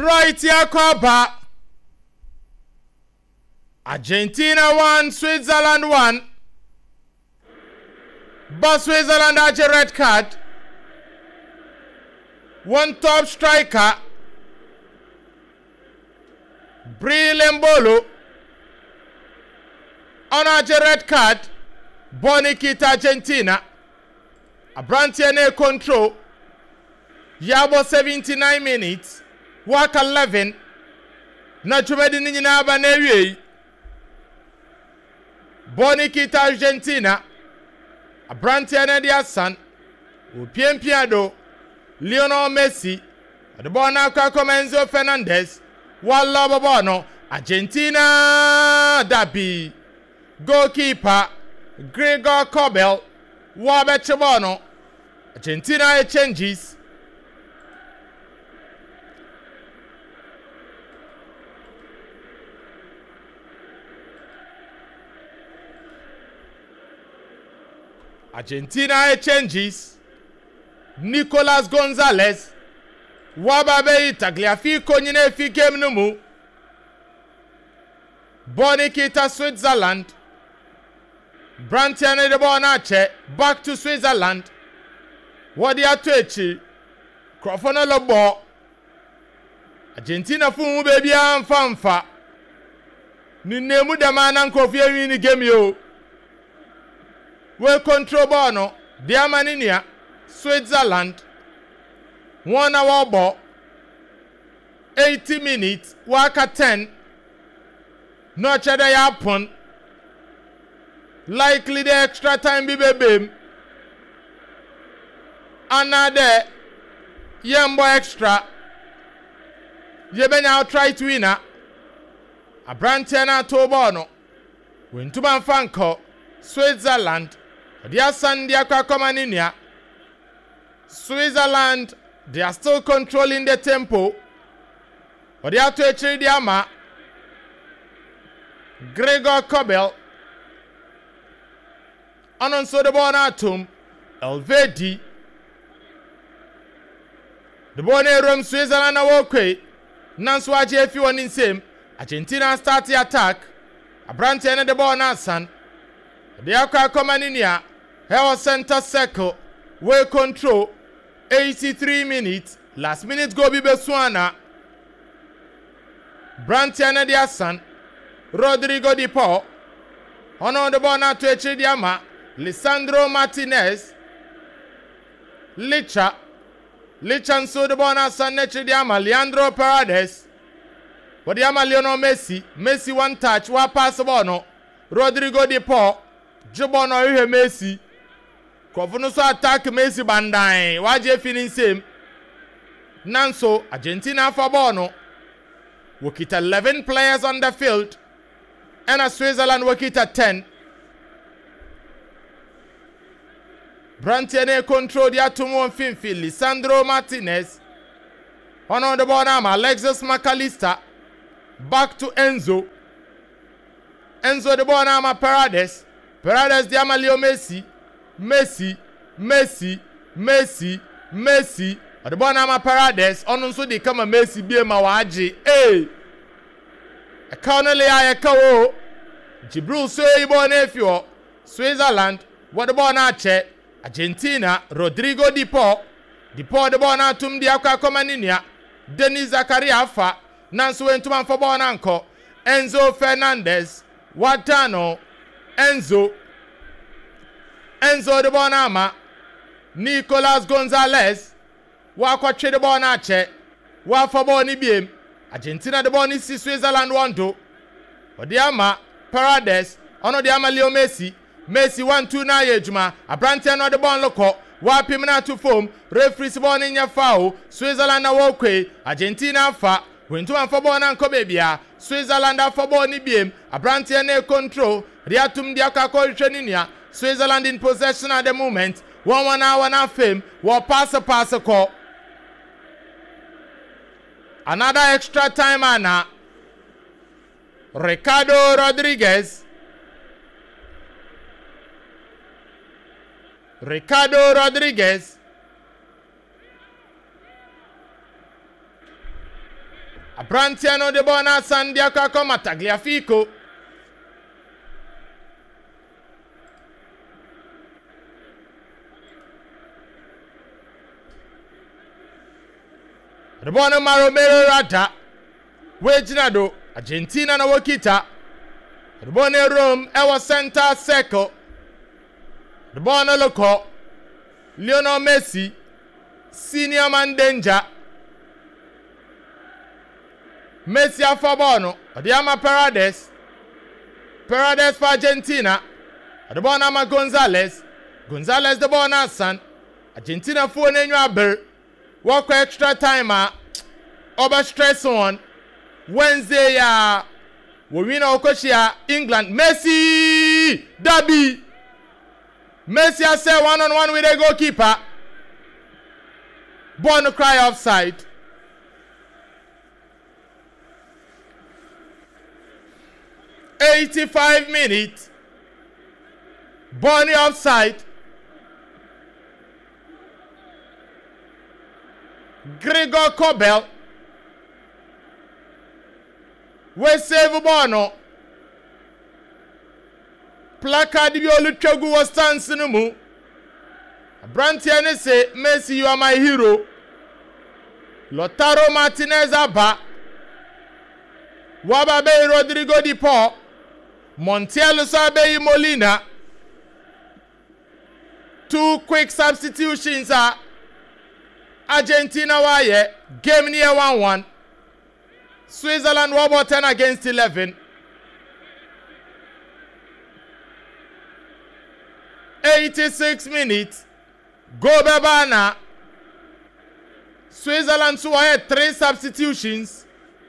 Right here, Copa. Argentina 1, Switzerland 1. But Switzerland has a red card. One top striker, Bril Mbolo, on a red card. Bonikit Argentina. Abrantiane control. Yabo 79 minutes. Work 11. Na chumedi ninyi na abanewe. Bonikit Argentina. Abrantiane Diasan. Upiempiado. Lionel Messi. The ball now come Enzo Fernandez. Walla Bobono. Argentina Dabi. Goalkeeper Gregor Kobel. Wabe Chabono. Argentina changes. Argentina changes. Nicolas Gonzalez. Wababe Tagliafi Konyine fi game numu. Bonikita Switzerland. Brantiane de Bonache. Back to Switzerland. Wadi atuechi. Krofona lobo. Argentina fumu baby amfanfa. Ninemu damana nkofie wini game yo. We control bono. Diamaninia. Switzerland. 1 hour ball. 80 minutes. Waka 10. No chada yapon. Likely the extra time be baby. Another yembo extra. Yebenya try to winner. A Brantiana Tobono. Win to Manfanko. Switzerland. Dia Sandia Kakomaninia. Switzerland. They are still controlling the tempo. But they have to achieve the ama. Gregor Kobel. Anonso de Bonatum. Elvedi. The Bonne Rome Switzerland awokwe. Nanswaji if you want in same. Argentina start the attack. Abrantiane de Bonasan. The Aqua Comaninia. Hell center circle. Way control. 83 minutes. Last minute go be Beswana. Brantiane Diasan. Rodrigo Di Paul. Ono de Bona to Echidiama. Lisandro Martinez. Licha Nso de Bona San Echidiama. Leandro Paredes. Wadiama Lionel Messi. Messi one touch. Wa pass bono. Rodrigo Di Paul. Jubono Uhe Messi. Kofuno so attack Messi bandai. Waje feeling same. Nanso Argentina for bono. Wokita 11 players on the field. And a Switzerland wokita 10. Brantiane control the Atumo Finfi. Lisandro Martinez. On the ball now, Alexis McAllister. Back to Enzo. Enzo the ball now, Paredes. Paredes the Amalio Messi. Messi. The ball now, Paredes. On so they come a Messi be mawaji. Hey. A Connelly Ayako. Jibril Soybo nephew. Switzerland. What the ball now check. Argentina, Rodrigo Di Paul. Di Paul the ball now tum di Aqua Comaninia. Denis Zakaria Fa. Nanso Entuman for Bonanko. Enzo Fernandez. Watano. Enzo the Bonama. Nicolas Gonzalez. Wakwache the Bonache. Wafaboni Biem. Argentina the Boni si Switzerland 1-2. Odiama. Paredes. Ono Diama Leo Messi. Messi 1-2 na yejuma. Abrantiane no the ball loko. Wapimina to foam. Referee's ball in your foul. Switzerland na walkway. Argentina fa. Wintuman for ball and Kobebia. Switzerland for ball ni biem. Abrantiane control. Riatum diaka Cheninia. Switzerland in possession at the moment. 1 hour and fame. Will pass a call. Another extra time Anna. Ricardo Rodriguez. Abrantia no de ball na Sandia Kakoma Tagliafico. The ball no Romero Rata. Wejinado Argentina na Wakita. The ball no Rome ewa center circle. The ball no Loco. Lionel Messi. Senior man danger. Messi afabono. Odiama Paredes. Paredes for Argentina. The ball na Gonzalez. Gonzalez the ball na San. Argentina for nenyu aber. Walk extra timer. Over stress on. Wednesday ya. We win Okoshia England. Messi. Derby. Messi has said 1-on-1 with the goalkeeper. Bono cry offside. '85 minutes. Bonnie offside. Gregor Kobel. We save Bono. Placard bi olutwagu was stance no mu. Brantia ne say Messi you are my hero. Lautaro Martinez aba. Wababe Rodrigo Di Paul. Montiel Sabe Molina. 2 quick substitutions are Argentina waye game near 1-1. Switzerland were 10 against 11. 86 minutes. Go Bebana. Switzerland so had 3 substitutions.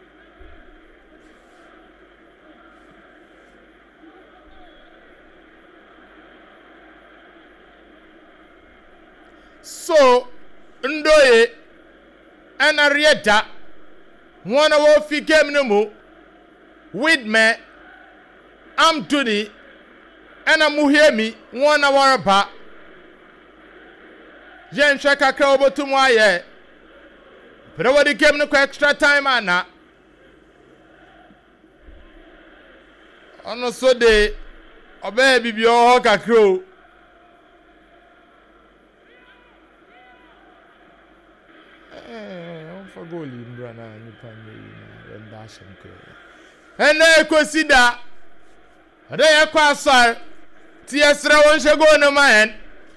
So Ndoye and Arieta one of the game no more with me Amtuni and Amuhemi 1 hour back. Jen Shaka Krobo to my but over the game no extra time ana. Ono so de obey bibi o kakro. For goal Brana nipa ni dash nko. Ene consider ade yakwa asar ti esra won shego no man.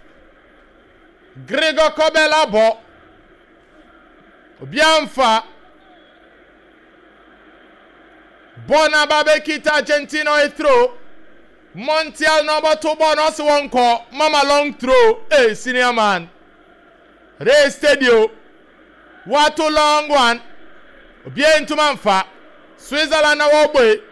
Gregor Kobel abo Obianfa Bona Babekita Argentina a throw. Montiel number 2 bonus 1 call. Mama long throw. Hey, senior man. Ray Stadio. What too long one. Obien to Manfa. Switzerland na woboy.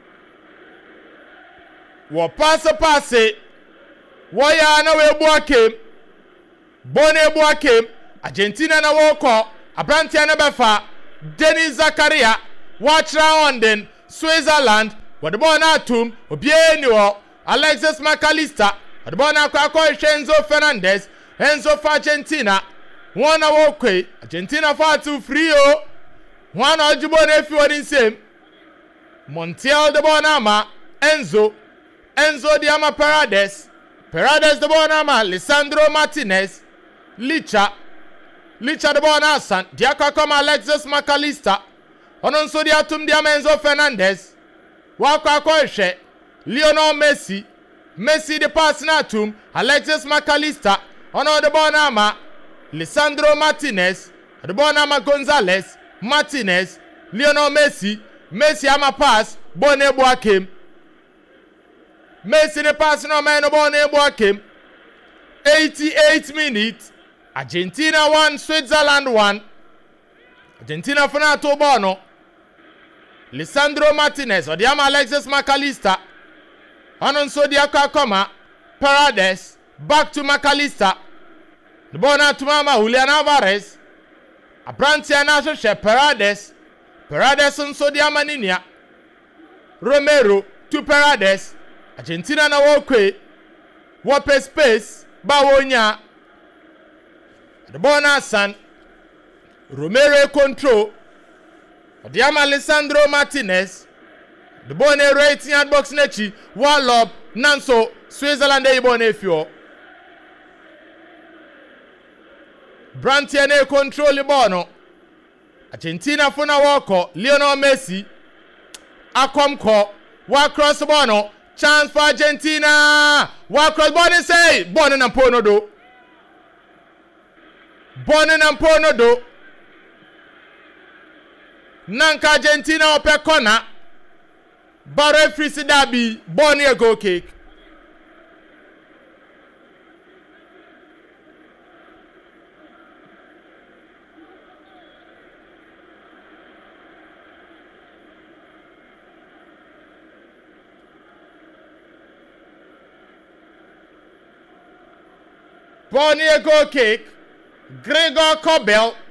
Wo pass. Wo ya na we buakem. Bone buakem. Argentina na wo call. Abrantia na befa. Denis Zakaria. Watch round then. Switzerland. What the ball na tum. Obien Alexis McAllister. What the ball na kwa Enzo Fernandez. Enzo for Argentina. 1 hour kwe. Argentina far too free o. 1 ojibo na efi wadi same. Montiel the ball na ma. Enzo the ama Paredes the ball na ma. Lisandro Martinez. Licha the ball na San. Diakwa koma Alexis McAllister. Ononso di atum di ama Enzo Fernandez. Wakwa kwe Lionel Messi the pass na atum. Alexis McAllister. Ono the ball na ma. Lisandro Martinez, the ball nama Gonzalez, Martinez, Lionel Messi ama pass, Bone Boakim. Messi the pass no man no Bone Boakim. 88 minutes. Argentina 1, Switzerland 1. Argentina funa to bono. Lisandro Martinez, Odiama Alexis McAllister. Anonso Diakwa Koma, Paredes, back to McAllister. The ball now to Mama Julian Alvarez. Abrantia na she Paredes nso di amaninia. Romero to Paredes. Argentina na wokwe. Wope space ba wonya. The ball na San. Romero control. Odiama Alessandro Martinez. The ball ne rating at box nechi. One lob. Nanso. Switzerland e ball ne fio. Brantia ne control the ball no. Argentina funa wako. Lionel Messi. Akomko. Wa cross the ball no. Chance for Argentina. Wa cross ball ne say. Ball ne nampono do. Ball ne nampono do. Nanka Argentina ope corner. Barre free dabi. Ball ne goal kick. Ball near goal kick. Gregor Kobel